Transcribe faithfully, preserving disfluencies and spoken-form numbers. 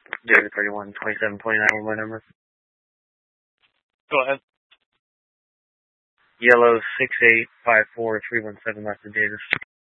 Data thirty-one twenty-seven twenty-nine, one number. Go ahead. Yellow six eight five four three one seven, that's the data.